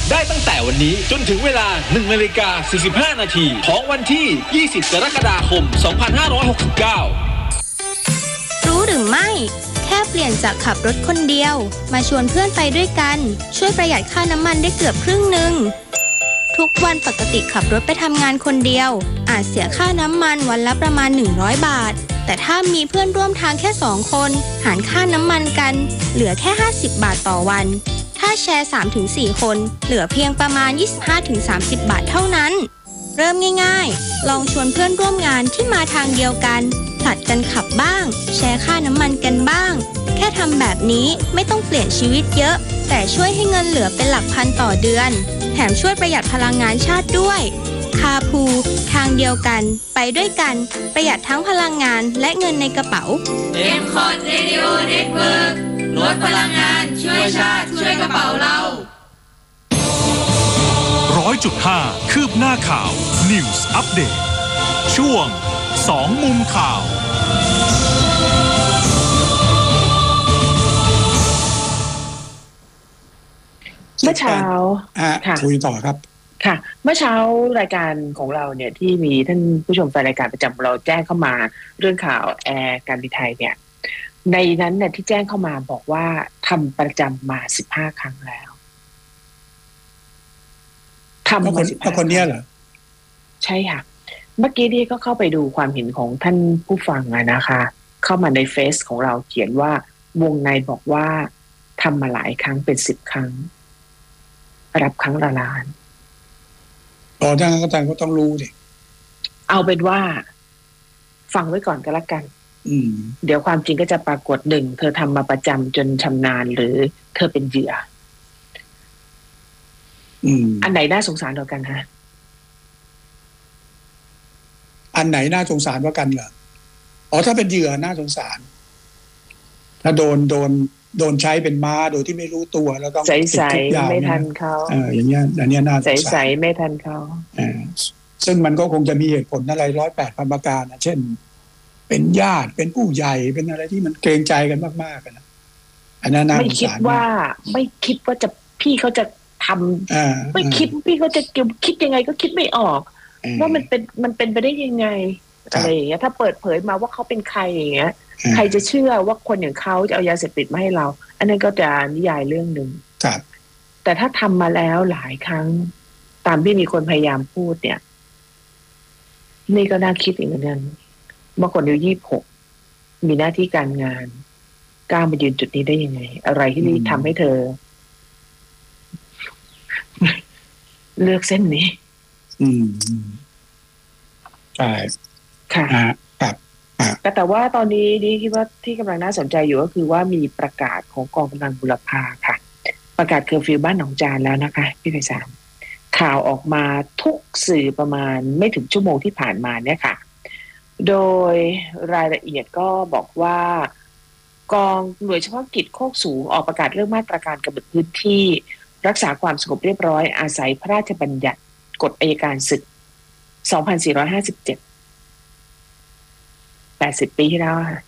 ได้ตั้งแต่วันนี้จนถึงเวลา 1:45 นาทีของวันที่ 20 กรกฎาคม 2569 รู้หรือไม่แค่เปลี่ยนจากขับรถคนเดียวมาชวนเพื่อนไปด้วยกันช่วยประหยัดค่าน้ำมันได้เกือบครึ่งหนึ่งทุกวันปกติขับรถไปทำงานคนเดียวอาจเสียค่าน้ำมันวันละประมาณ100 บาทแต่ถ้ามีเพื่อนร่วมทางแค่2 คนหารค่าน้ำมันกันเหลือแค่50 บาทต่อวันถ้าแชร์ 3-4 คนเหลือเพียงประมาณ 25-30 บาทเท่านั้นเริ่มง่ายๆลองชวนเพื่อนร่วมงานที่มาทางเดียวกันผลัดกันขับบ้างแชร์ค่าน้ำมันกันบ้างแค่ทำแบบนี้ไม่ต้องเปลี่ยนชีวิตเยอะแต่ช่วยให้เงินเหลือเป็นหลักพันต่อเดือนแถมช่วยประหยัดพลังงานชาติด้วยคาพูทางเดียวกันไปด้วยกันประหยัดทั้งพลังงานและเงินในกระเป๋า M-Cot Radio Network ลดพลังงานช่วยชาติช่วยกระเป๋าเรา 100.5 คืบหน้าข่าว News Update ช่วง2มุมข่าวเมื่อเช้าคุยต่อครับค่ะเมื่อเช้ารายการของเราเนี่ยที่มีท่านผู้ชมแฟนรายการประจำเราแจ้งเข้ามาเรื่องข่าวแอร์การบินไทยเนี่ยในนั้นเนี่ยที่แจ้งเข้ามาบอกว่าทำประจำมา15 ครั้งแล้วทำมา15 คนเนี้ยเหรอใช่ค่ะเมื่อกี้นี่ก็เข้าไปดูความเห็นของท่านผู้ฟังนะคะเข้ามาในเฟซของเราเขียนว่าวงในบอกว่าทำมาหลายครั้งเป็น10 ครั้งรับครั้งละล้านถ้างั้นก็ต้องรู้ดิเอาเป็นว่าฟังไว้ก่อนก็แล้วกันเดี๋ยวความจริงก็จะปรากฏ1เธอทำมาประจำจนชำนาญหรือเธอเป็นเหยื่ออันไหนน่าสงสารกว่ากันฮะอันไหนน่าสงสารกว่ากันเหรอถ้าเป็นเหยื่อน่าสงสารถ้าโดนใช้เป็นม้าโดยที่ไม่รู้ตัวแล้วต้องใส่ไม่ทันเขาอย่างเงี้ยอันนี้น่าสงสารใส่ไม่ทันเขาซึ่งมันก็คงจะมีเหตุผลอะไร108 พันประการนะเช่นเป็นญาติเป็นผู้ใหญ่เป็นอะไรที่มันเกรงใจกันมากๆนะอันนั้นน่าสงสารไม่คิดว่าจะพี่เขาจะทำไม่คิดพี่เขาจะคิดยังไงก็คิดไม่ออกว่ามันเป็นไปได้ยังไงอะไรอย่างเงี้ยถ้าเปิดเผยมาว่าเขาเป็นใครอย่างเงี้ยใครจะเชื่อว่าคนอย่างเขาจะเอายาเสพติดมาให้เราอันนั้นก็จะนิยายเรื่องนึงแต่ถ้าทำมาแล้วหลายครั้งตามที่มีคนพยายามพูดเนี่ยนี่ก็น่าคิดอีกเหมือนกันเมื่อคนอายุ26มีหน้าที่การงานกล้ามายืนจุดนี้ได้ยังไงอะไรที่นี่ทำให้เธอเลือกเส้นนี้ใช่ค่ะแต่ว่าตอนนี้ดิคิดว่าที่กำลังน่าสนใจอยู่ก็คือว่ามีประกาศของกองกำลังบุรพาค่ะประกาศเคอร์ฟิวบ้านหนองจานแล้วนะคะพี่ไพศาลข่าวออกมาทุกสื่อประมาณไม่ถึงชั่วโมงที่ผ่านมาเนี่ยค่ะโดยรายละเอียดก็บอกว่ากองหน่วยเฉพาะกิจโคกสูงออกประกาศเรื่องมาตรการกำหนดพื้นที่รักษาความสงบเรียบร้อยอาศัยพระราชบัญญัติกฎอัยการศึก 2457 80 ปีที่แล้วค่ะ